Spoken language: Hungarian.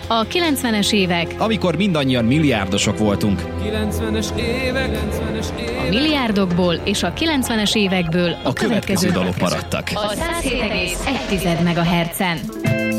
A 90-es évek, amikor mindannyian milliárdosok voltunk. 90-es évek. A milliárdokból és a 90-es évekből A következő dalok maradtak. A 107,1 MHz-en.